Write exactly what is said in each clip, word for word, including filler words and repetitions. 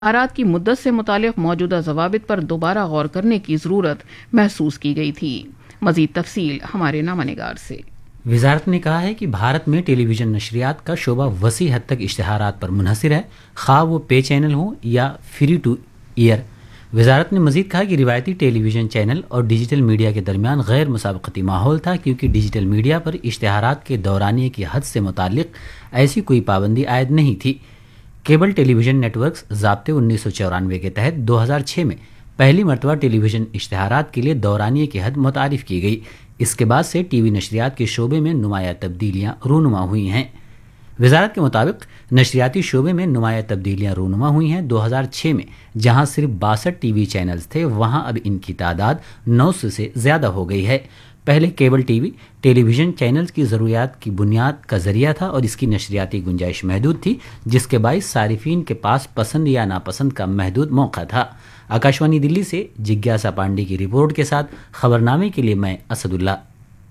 آرات کی مدت سے متعلق موجودہ ضوابط پر دوبارہ غور کرنے کی ضرورت محسوس کی گئی تھی۔ مزید تفصیل ہمارے نامہ نگار سے۔ وزارت نے کہا ہے کہ بھارت میں ٹیلی ویژن نشریات کا شعبہ وسیع حد تک اشتہارات پر منحصر ہے، خواہ وہ پے چینل ہوں یا فری ٹو ایئر۔ وزارت نے مزید کہا کہ روایتی ٹیلی ویژن چینل اور ڈیجیٹل میڈیا کے درمیان غیر مسابقتی ماحول تھا، کیونکہ ڈیجیٹل میڈیا پر اشتہارات کے دورانیے کی حد سے متعلق ایسی کوئی پابندی عائد نہیں تھی۔ کیبل ٹیلی ویژن نیٹ ورکس ضابطے انیس سو چورانوے کے تحت دو ہزار چھ میں پہلی مرتبہ ٹیلی ویژن اشتہارات کے لیے دورانیے کی حد متعارف کی گئی۔ اس کے بعد سے ٹی وی نشریات کے شعبے میں نمایاں تبدیلیاں رونما ہوئی ہیں۔ وزارت کے مطابق نشریاتی شعبے میں نمایاں تبدیلیاں رونما ہوئی ہیں۔ دو ہزار چھ میں جہاں صرف باسٹھ ٹی وی چینلز تھے، وہاں اب ان کی تعداد نو سو سے زیادہ ہو گئی ہے۔ پہلے کیبل ٹی وی ٹیلی ویژن چینلز کی ضروریات کی بنیاد کا ذریعہ تھا اور اس کی نشریاتی گنجائش محدود تھی، جس کے باعث صارفین کے پاس پسند یا ناپسند کا محدود موقع تھا۔ آکاشوانی دلی سے جگیاسا پانڈے کی رپورٹ کے ساتھ خبرنامے کے لیے میں اسد اللہ۔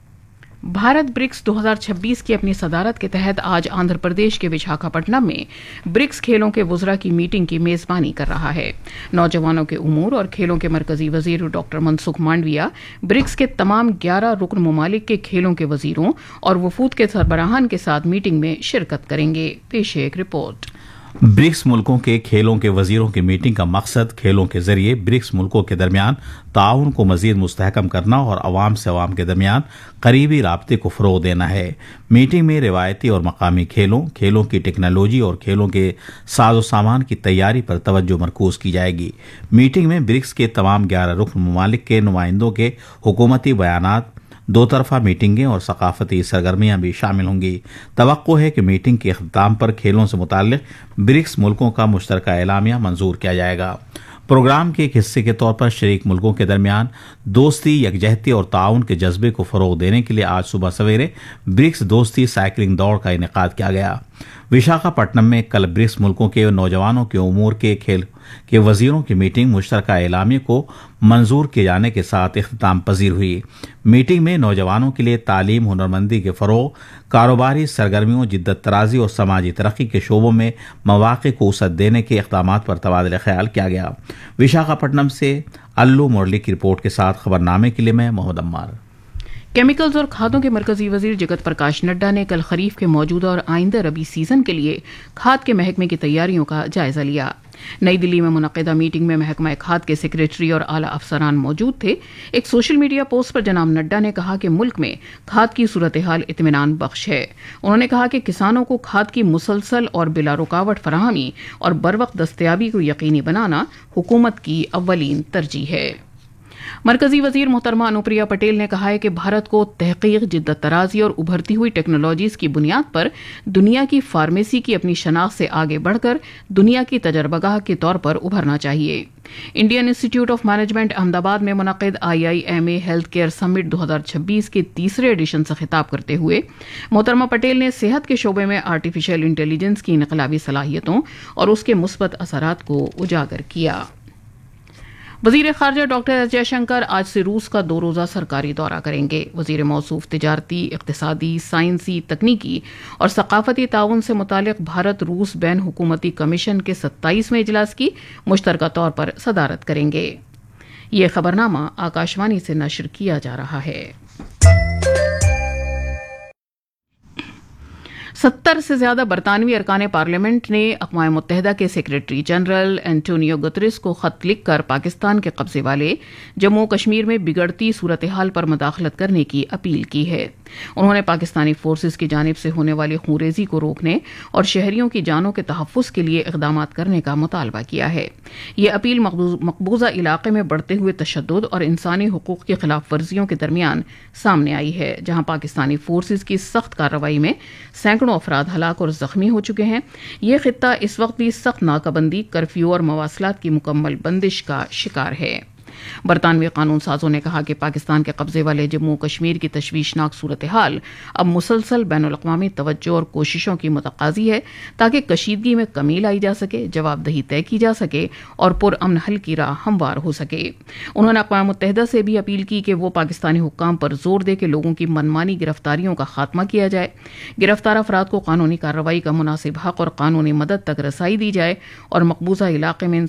بھارت برکس دو ہزار چھبیس کی اپنی صدارت کے تحت آج آندھرا پردیش کے وشاکھاپٹنم میں برکس کھیلوں کے وزراء کی میٹنگ کی میزبانی کر رہا ہے۔ نوجوانوں کے امور اور کھیلوں کے مرکزی وزیر ڈاکٹر منسکھ مانڈویا برکس کے تمام گیارہ رکن ممالک کے کھیلوں کے وزیروں اور وفود کے سربراہان کے ساتھ میٹنگ میں شرکت کریں گے۔ پیش ہے ایک رپورٹ۔ برکس ملکوں کے کھیلوں کے وزیروں کی میٹنگ کا مقصد کھیلوں کے ذریعے برکس ملکوں کے درمیان تعاون کو مزید مستحکم کرنا اور عوام سے عوام کے درمیان قریبی رابطے کو فروغ دینا ہے۔ میٹنگ میں روایتی اور مقامی کھیلوں، کھیلوں کی ٹیکنالوجی اور کھیلوں کے ساز و سامان کی تیاری پر توجہ مرکوز کی جائے گی۔ میٹنگ میں برکس کے تمام گیارہ رکن ممالک کے نمائندوں کے حکومتی بیانات، دو طرفہ میٹنگیں اور ثقافتی سرگرمیاں بھی شامل ہوں گی۔ توقع ہے کہ میٹنگ کے اختتام پر کھیلوں سے متعلق برکس ملکوں کا مشترکہ اعلامیہ منظور کیا جائے گا۔ پروگرام کے ایک حصے کے طور پر شریک ملکوں کے درمیان دوستی، یکجہتی اور تعاون کے جذبے کو فروغ دینے کے لیے آج صبح سویرے برکس دوستی سائیکلنگ دوڑ کا انعقاد کیا گیا۔ وشاکھاپٹنم میں کل برکس ملکوں کے نوجوانوں کے امور کے کھیل کے وزیروں کی میٹنگ مشترکہ اعلامیہ کو منظور کیے جانے کے ساتھ اختتام پذیر ہوئی۔ میٹنگ میں نوجوانوں کے لیے تعلیم، ہنرمندی کے فروغ، کاروباری سرگرمیوں، جدت طرازی اور سماجی ترقی کے شعبوں میں مواقع کو وسعت دینے کے اقدامات پر تبادلہ خیال کیا گیا۔ وشاکھاپٹنم سے الو مرلی کی رپورٹ کے ساتھ خبرنامے کے لیے میں محمد عمار۔ کیمیکلز اور کھادوں کے مرکزی وزیر جگت پرکاش نڈا نے کل خریف کے موجودہ اور آئندہ ربی سیزن کے لیے کھاد کے محکمے کی تیاریوں کا جائزہ لیا۔ نئی دلی میں منعقدہ میٹنگ میں محکمہ کھاد کے سیکریٹری اور اعلی افسران موجود تھے۔ ایک سوشل میڈیا پوسٹ پر جناب نڈا نے کہا کہ ملک میں کھاد کی صورتحال اطمینان بخش ہے۔ انہوں نے کہا کہ کسانوں کو کھاد کی مسلسل اور بلا رکاوٹ فراہمی اور بروقت دستیابی کو یقینی بنانا حکومت کی اولین ترجیح ہے۔ مرکزی وزیر محترمہ انوپریا پٹیل نے کہا ہے کہ بھارت کو تحقیق، جدت طرازی اور ابھرتی ہوئی ٹیکنالوجیز کی بنیاد پر دنیا کی فارمیسی کی اپنی شناخت سے آگے بڑھ کر دنیا کی تجربہ گاہ کے طور پر ابھرنا چاہیے۔ Indian institute of management Ahmad آباد میں منعقد آئی I am a health care سمٹ دو ہزار چھبیس کے تیسرے ایڈیشن سے خطاب کرتے ہوئے محترمہ پٹیل نے صحت کے شعبے میں آرٹیفیشل انٹیلیجنس کی انقلابی صلاحیتوں اور اس کے مثبت اثرات کو اجاگر کیا۔ وزیر خارجہ ڈاکٹر ایس جے شنکر آج سے روس کا دو روزہ سرکاری دورہ کریں گے۔ وزیر موصوف تجارتی، اقتصادی، سائنسی، تکنیکی اور ثقافتی تعاون سے متعلق بھارت روس بین حکومتی کمیشن کے ستائیسویں اجلاس کی مشترکہ طور پر صدارت کریں گے۔ یہ خبرنامہ آکاشوانی سے نشر کیا جا رہا ہے۔ ستر سے زیادہ برطانوی ارکان پارلیمنٹ نے اقوام متحدہ کے سیکریٹری جنرل اینٹونیو گتریس کو خط لکھ کر پاکستان کے قبضے والے جموں کشمیر میں بگڑتی صورتحال پر مداخلت کرنے کی اپیل کی ہے۔ انہوں نے پاکستانی فورسز کی جانب سے ہونے والی خونریزی کو روکنے اور شہریوں کی جانوں کے تحفظ کے لیے اقدامات کرنے کا مطالبہ کیا ہے۔ یہ اپیل مقبوضہ علاقے میں بڑھتے ہوئے تشدد اور انسانی حقوق کی خلاف ورزیوں کے درمیان سامنے آئی ہے، جہاں پاکستانی فورسز کی سخت کارروائی میں سینکڑوں افراد ہلاک اور زخمی ہو چکے ہیں۔ یہ خطہ اس وقت بھی سخت ناکہ بندی، کرفیو اور مواصلات کی مکمل بندش کا شکار ہے۔ برطانوی قانون سازوں نے کہا کہ پاکستان کے قبضے والے جموں کشمیر کی تشویشناک صورتحال اب مسلسل بین الاقوامی توجہ اور کوششوں کی متقاضی ہے تاکہ کشیدگی میں کمی لائی جا سکے، جواب دہی طے کی جا سکے اور پرامن حل کی راہ ہموار ہو سکے۔ انہوں نے اقوام متحدہ سے بھی اپیل کی کہ وہ پاکستانی حکام پر زور دے کہ لوگوں کی منمانی گرفتاریوں کا خاتمہ کیا جائے، گرفتار افراد کو قانونی کارروائی کا مناسب حق اور قانونی مدد تک رسائی دی جائے اور مقبوضہ علاقے میں